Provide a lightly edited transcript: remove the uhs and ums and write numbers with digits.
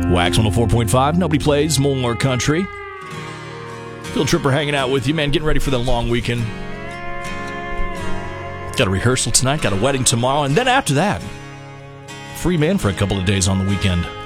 Wax 104.5. Nobody plays more country. Phil Tripper hanging out with you, man. Getting ready for the long weekend. Got a rehearsal tonight. Got a wedding tomorrow. And then after that, free man for a couple of days on the weekend.